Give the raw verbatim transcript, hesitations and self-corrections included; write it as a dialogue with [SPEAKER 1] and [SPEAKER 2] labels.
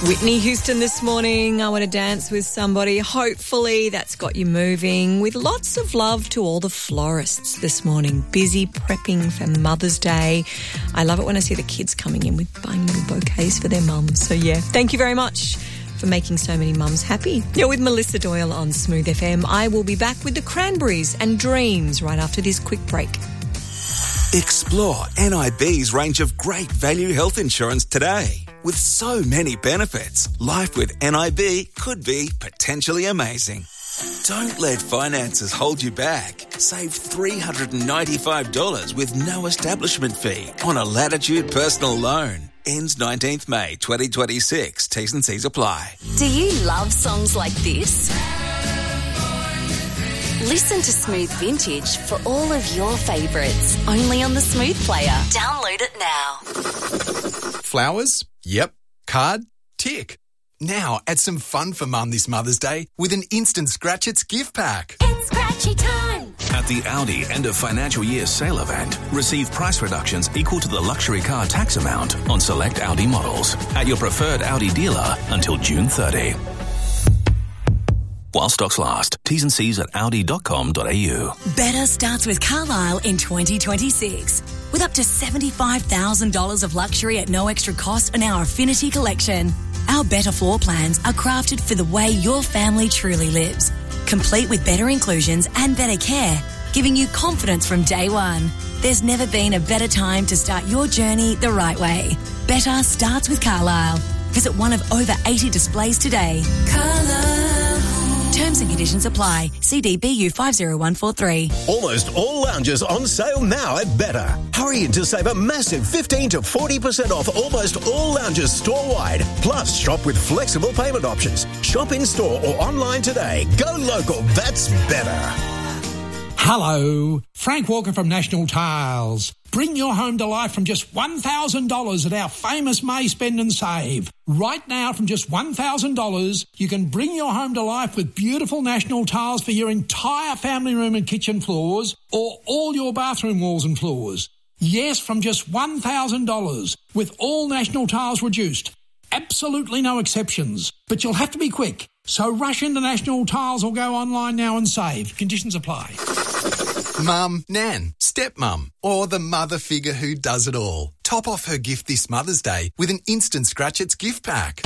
[SPEAKER 1] Whitney Houston this morning. I want to dance with somebody. Hopefully that's got you moving. With lots of love to all the florists this morning. Busy prepping for Mother's Day. I love it when I see the kids coming in with buying little bouquets for their mums. So yeah, thank you very much for making so many mums happy. You're with Melissa Doyle on Smooth F M. I will be back with the Cranberries and Dreams right after this quick break.
[SPEAKER 2] Explore N I B's range of great value health insurance today. With so many benefits, life with N I B could be potentially amazing. Don't let finances hold you back. Save three hundred ninety-five dollars with no establishment fee on a Latitude personal loan. Ends nineteenth May twenty twenty-six. T's and C's apply.
[SPEAKER 3] Do you love songs like this? Listen to Smooth Vintage for all of your favourites. Only on the Smooth Player. Download it now.
[SPEAKER 4] Flowers? Yep. Card? Tick. Now add some fun for Mum this Mother's Day with an instant Scratch It's gift pack.
[SPEAKER 3] It's scratchy time.
[SPEAKER 5] At the Audi end of financial year sale event, receive price reductions equal to the luxury car tax amount on select Audi models at your preferred Audi dealer until June thirtieth. While stocks last. T's and C's at audi dot com dot a u.
[SPEAKER 6] Better starts with Carlisle in twenty twenty-six. With up to seventy-five thousand dollars of luxury at no extra cost in our Affinity collection. Our Better floor plans are crafted for the way your family truly lives. Complete with better inclusions and better care, giving you confidence from day one. There's never been a better time to start your journey the right way. Better starts with Carlisle. Visit one of over eighty displays today. Carlisle. Terms and conditions apply. C D B U five zero one four three.
[SPEAKER 7] Almost all lounges on sale now at Better. Hurry in to save a massive fifteen to forty percent off almost all lounges store-wide. Plus, shop with flexible payment options. Shop in-store or online today. Go local. That's Better.
[SPEAKER 8] Hello, Frank Walker from National Tiles. Bring your home to life from just one thousand dollars at our famous May Spend and Save. Right now, from just one thousand dollars, you can bring your home to life with beautiful National Tiles for your entire family room and kitchen floors or all your bathroom walls and floors. Yes, from just one thousand dollars, with all National Tiles reduced. Absolutely no exceptions, but you'll have to be quick. So rush into National Tiles or go online now and save. Conditions apply.
[SPEAKER 4] Mum, Nan, stepmum, or the mother figure who does it all. Top off her gift this Mother's Day with an instant Scratch It's gift pack.